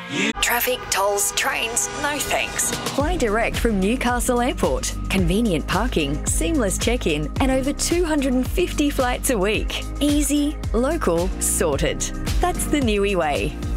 Traffic, tolls, trains, no thanks. Fly direct from Newcastle Airport. Convenient parking, seamless check-in, and over 250 flights a week. Easy, local, sorted. That's the Niue way.